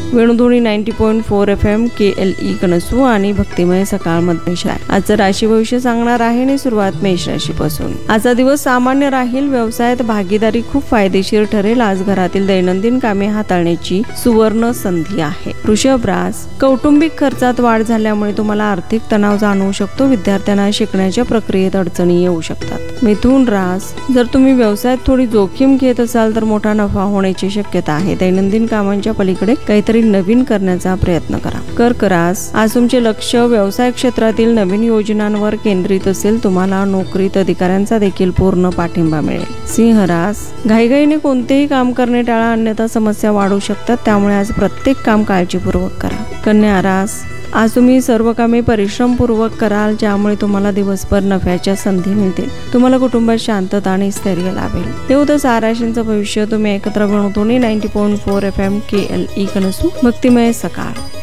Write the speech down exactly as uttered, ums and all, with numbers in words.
Venudhwani ninety point four F M के L E कनसू आणि भक्तिमय सकाळ मध्ये आजचं राशी भविष्य सांगणार आहे आणि सुरुवात मेष राशीपासून। आजचा दिवस सामान्य राहील। व्यवसायात भागीदारी खूप फायदेशीर ठरेल। आज घरातील दैनंदिन कामे हाताळण्याची सुवर्ण संधी आहे। वृषभ रास, कौटुंबिक खर्चात वाढ झाल्यामुळे तुम्हाला आर्थिक तणाव जाणवू शकतो। विद्यार्थ्यांना शिकण्याच्या प्रक्रियेत अडचणी येऊ शकतात। मिथुन रास, जर तुम्ही व्यवसायात थोडी जोखीम घेत असाल तर मोठा नफा होण्याची शक्यता आहे। दैनंदिन कामांच्या पलीकडे काहीतरी नवीन करण्याचा प्रयत्न करा। कर्क रास, आज तुमचे लक्ष व्यवसाय क्षेत्रातील नवीन योजनांवर केंद्रित असेल। तुम्हाला नोकरीत अधिकाऱ्यांचा देखील पूर्ण पाठिंबा मिळेल। सिंह रास, घाईघाईने कोणतेही काम करणे टाळा, अन्यथा समस्या वाढू शकतात। त्यामुळे आज प्रत्येक काम काळजीपूर्वक करा। कन्या रास, आज तुम्ही सर्व कामे परिश्रमपूर्वक कराल, ज्यामुळे तुम्हाला दिवसभर नफ्याच्या संधी मिळतील। तुम्हाला कुटुंबात शांतता आणि स्थैर्य लाभेल। तेवढं सहा राशींचं भविष्य तुम्ही एकत्र बनवतो ninety point four F M के एल ई कनसू भक्तिमय सकाळ।